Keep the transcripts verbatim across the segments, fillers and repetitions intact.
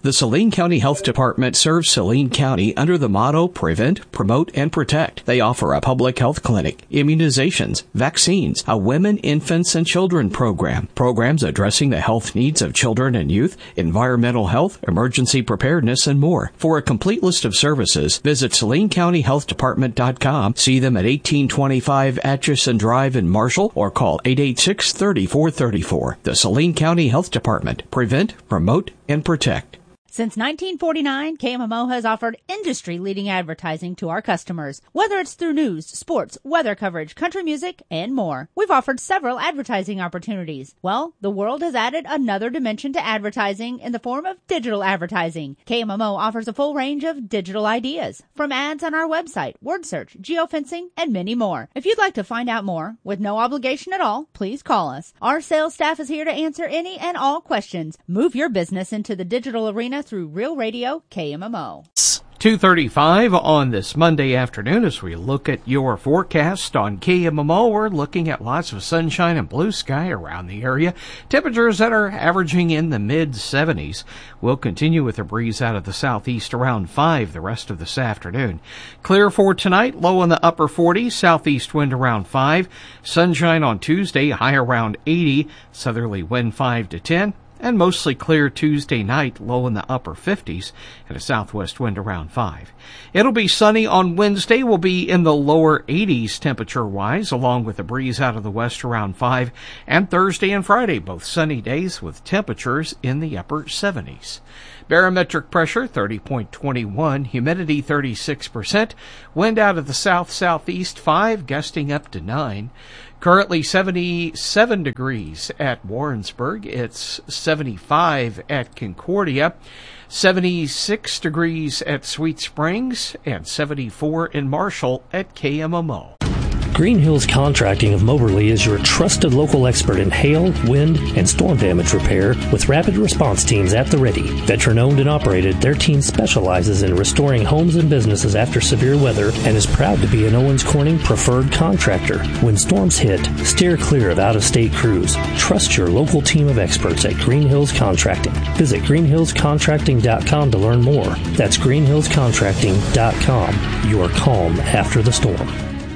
The Saline County Health Department serves Saline County under the motto Prevent, Promote, and Protect. They offer a public health clinic, immunizations, vaccines, a women, infants, and children program, programs addressing the health needs of children and youth, environmental health, emergency preparedness, and more. For a complete list of services, visit Saline County Health Department dot com, see them at eighteen twenty-five Atchison Drive in Marshall, or call eight eight six, three four three four. The Saline County Health Department. Prevent, Promote, and Protect. Since nineteen forty-nine, K M M O has offered industry-leading advertising to our customers, whether it's through news, sports, weather coverage, country music, and more. We've offered several advertising opportunities. Well, the world has added another dimension to advertising in the form of digital advertising. K M M O offers a full range of digital ideas, from ads on our website, word search, geofencing, and many more. If you'd like to find out more, with no obligation at all, please call us. Our sales staff is here to answer any and all questions. Move your business into the digital arena through Real Radio K M M O. two thirty-five on this Monday afternoon as we look at your forecast on K M M O. We're looking at lots of sunshine and blue sky around the area. Temperatures that are averaging in the mid seventies. We'll continue with a breeze out of the southeast around five the rest of this afternoon. Clear for tonight, low in the upper forties, southeast wind around five. Sunshine on Tuesday, high around eighty, southerly wind five to ten. And mostly clear Tuesday night, low in the upper fifties, and a southwest wind around five. It'll be sunny on Wednesday. We'll be in the lower eighties temperature-wise, along with a breeze out of the west around five. And Thursday and Friday, both sunny days with temperatures in the upper seventies. Barometric pressure, thirty point two one. Humidity, thirty-six percent. Wind out of the south-southeast, five, gusting up to nine. Currently seventy-seven degrees at Warrensburg. It's seventy-five at Concordia, seventy-six degrees at Sweet Springs, and seventy-four in Marshall at K M M O. Green Hills Contracting of Moberly is your trusted local expert in hail, wind, and storm damage repair with rapid response teams at the ready. Veteran-owned and operated, their team specializes in restoring homes and businesses after severe weather and is proud to be an Owens Corning preferred contractor. When storms hit, steer clear of out-of-state crews. Trust your local team of experts at Green Hills Contracting. Visit green hills contracting dot com to learn more. That's green hills contracting dot com. Your calm after the storm.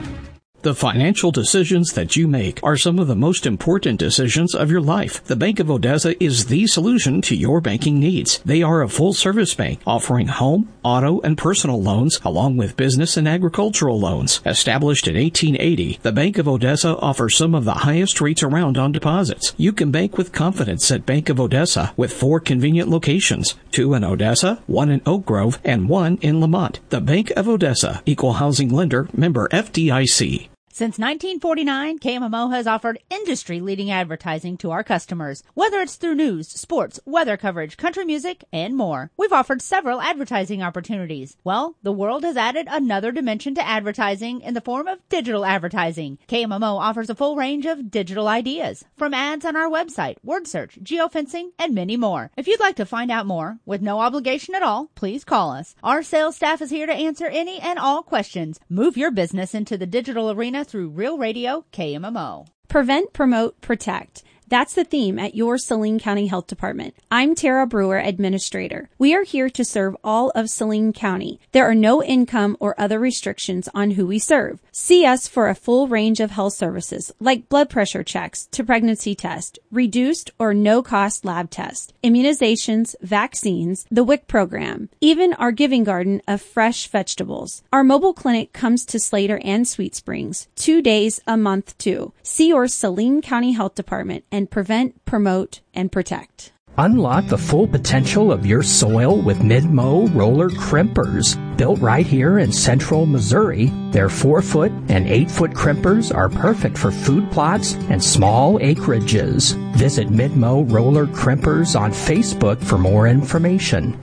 The financial decisions that you make are some of the most important decisions of your life. The Bank of Odessa is the solution to your banking needs. They are a full-service bank offering home, auto, and personal loans, along with business and agricultural loans. Established in eighteen eighty, the Bank of Odessa offers some of the highest rates around on deposits. You can bank with confidence at Bank of Odessa with four convenient locations, two in Odessa, one in Oak Grove, and one in Lamont. The Bank of Odessa, Equal Housing Lender, member F D I C. Since nineteen forty-nine, K M M O has offered industry-leading advertising to our customers, whether it's through news, sports, weather coverage, country music, and more. We've offered several advertising opportunities. Well, the world has added another dimension to advertising in the form of digital advertising. K M M O offers a full range of digital ideas, from ads on our website, word search, geofencing, and many more. If you'd like to find out more, with no obligation at all, please call us. Our sales staff is here to answer any and all questions. Move your business into the digital arena through Real Radio K M M O. Prevent, Promote, Protect. That's the theme at your Saline County Health Department. I'm Tara Brewer, Administrator. We are here to serve all of Saline County. There are no income or other restrictions on who we serve. See us for a full range of health services like blood pressure checks to pregnancy test, reduced or no-cost lab tests, immunizations, vaccines, the W I C program, even our giving garden of fresh vegetables. Our mobile clinic comes to Slater and Sweet Springs two days a month too. See your Saline County Health Department and and prevent, promote, and protect. Unlock the full potential of your soil with Mid-Mow roller crimpers. Built right here in central Missouri, their four-foot and eight-foot crimpers are perfect for food plots and small acreages. Visit Mid-Mow roller crimpers on Facebook for more information.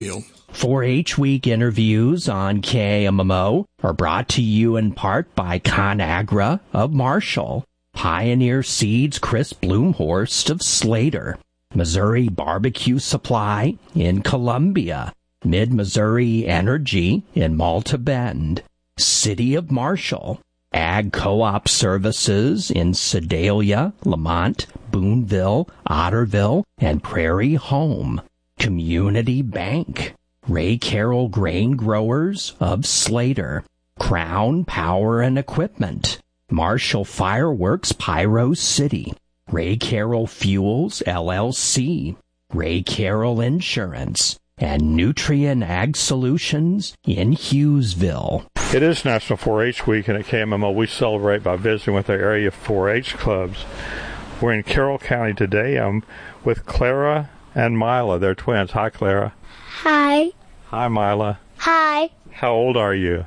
four H Week interviews on K M M O are brought to you in part by ConAgra of Marshall, Pioneer Seeds Chris Bloomhorst of Slater, Missouri Barbecue Supply in Columbia, Mid-Missouri Energy in Malta Bend, City of Marshall, Ag Co-op Services in Sedalia, Lamont, Boonville, Otterville, and Prairie Home, Community Bank, Ray Carroll Grain Growers of Slater, Crown Power and Equipment, Marshall Fireworks Pyro City, Ray Carroll Fuels L L C, Ray Carroll Insurance, and Nutrien Ag Solutions in Hughesville. It is National four H Week, and at K M M O we celebrate by visiting with our area four H clubs. We're in Carroll County today. I'm with Clara and Mila. They're twins. Hi, Clara. Hi. Hi, Mila. Hi. How old are you?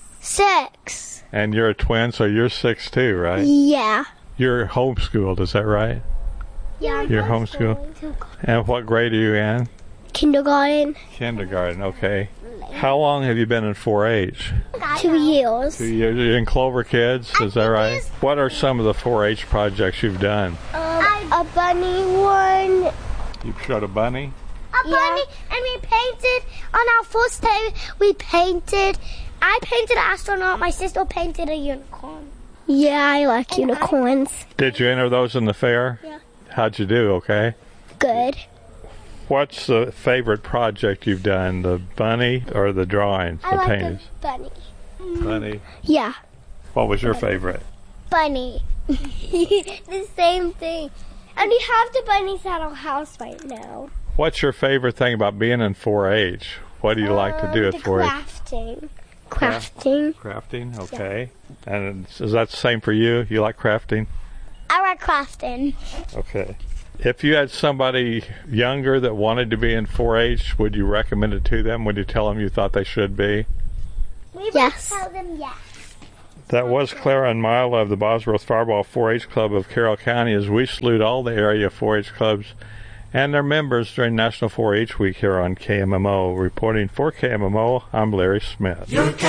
Six. And you're a twin, so you're six too, right? Yeah. You're homeschooled, is that right? Yeah. You're homeschooled. And what grade are you in? Kindergarten. Kindergarten, okay. How long have you been in four H? Two years. Two years. You're in Clover Kids, is that right? What are some of the four H projects you've done? Um, a bunny one. You showed a bunny? A yeah. bunny, and we painted, on our first day, we painted, I painted an astronaut, my sister painted a unicorn. Yeah, I like and unicorns. I, Did you enter those in the fair? Yeah. How'd you do, okay? Good. What's the favorite project you've done, the bunny or the drawings, I the like paintings? the bunny. Bunny? Yeah. What was your favorite? Bunny. The same thing. And we have the bunnies at our house right now. What's your favorite thing about being in four H? What do you um, like to do at four H? Crafting. Crafting. Crafting, okay. Yeah. And is that the same for you? You like crafting? I like crafting. Okay. If you had somebody younger that wanted to be in four H, would you recommend it to them? Would you tell them you thought they should be? We would yes. tell them yes. That was Clara and Mila of the Bosworth Fireball four H Club of Carroll County, as we salute all the area four H clubs and their members during National four H Week here on K M M O. Reporting for K M M O, I'm Larry Smith.